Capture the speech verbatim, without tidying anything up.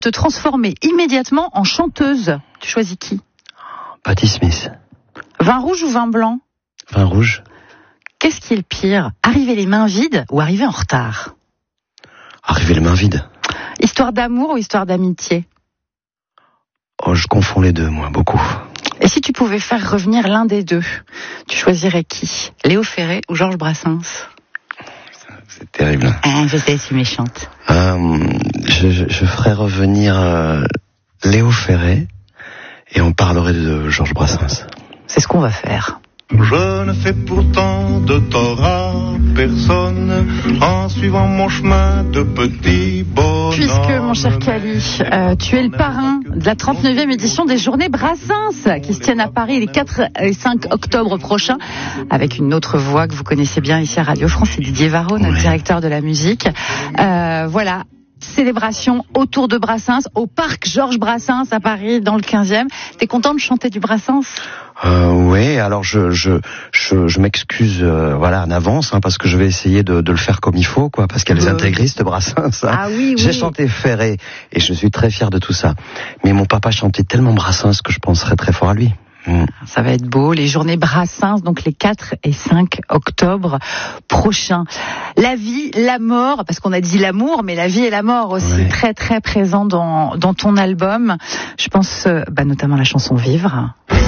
te transformer immédiatement en chanteuse. Tu choisis qui ? Patti Smith. Vin rouge ou vin blanc ? Vin rouge. Qu'est-ce qui est le pire ? Arriver les mains vides ou arriver en retard ? Arriver les mains vides. Histoire d'amour ou histoire d'amitié ? Oh, je confonds les deux, moi, beaucoup. Et si tu pouvais faire revenir l'un des deux, tu choisirais qui ? Léo Ferré ou Georges Brassens ? C'est terrible. Ah, je sais, je suis méchante. Euh, je, je, je ferais revenir euh, Léo Ferré et on parlerait de Georges Brassens. C'est ce qu'on va faire. Je ne fais pourtant de tort à personne en suivant mon chemin de petit bonhomme. Puisque, mon cher Cali, euh, tu es le parrain de la trente-neuvième édition des Journées Brassens qui se tiennent à Paris les quatre et cinq octobre prochains avec une autre voix que vous connaissez bien ici à Radio France, c'est Didier Varro, notre oui. directeur de la musique. Euh, voilà. Célébration autour de Brassens, au parc Georges Brassens à Paris, dans le quinzième. T'es content de chanter du Brassens ? euh, Oui, alors je je je, je m'excuse, euh, voilà, en avance, hein, parce que je vais essayer de, de le faire comme il faut, quoi, parce qu'elle est euh... intégristes Brassens. Hein. Ah oui, oui. J'ai chanté Ferré et je suis très fier de tout ça. Mais mon papa chantait tellement Brassens que je penserais très fort à lui. Mmh. Ça va être beau, les journées Brassens, donc les quatre et cinq octobre prochains. La vie, la mort, parce qu'on a dit l'amour, mais la vie et la mort aussi, ouais. très très présent dans, dans ton album. Je pense euh, bah, notamment à la chanson Vivre.